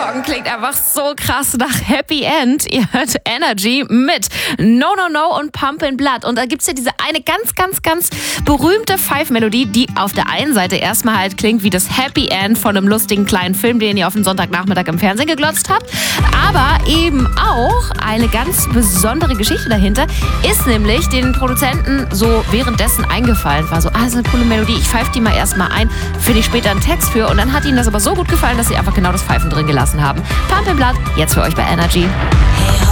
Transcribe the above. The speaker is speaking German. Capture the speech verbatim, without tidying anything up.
Song klingt einfach so krass nach Happy End. Ihr hört Energy mit No No No und Pumpin' Blood. Und da gibt's ja diese eine ganz, ganz, ganz berühmte Five-Melodie, die auf der einen Seite erstmal halt klingt wie das Happy End von einem lustigen kleinen Film, den ihr auf den Sonntagnachmittag im Fernsehen geglotzt habt. Aber eben auch eine ganz besondere Geschichte dahinter ist nämlich den Produzenten so währenddessen eingefallen. War so, ah, das ist eine coole Melodie, ich pfeife die mal erstmal ein, finde ich später einen Text für. Und dann hat ihnen das aber so gut gefallen, dass sie einfach genau das Pfeifen drin gelassen haben. Pumpin' Blood, jetzt für euch bei Energy.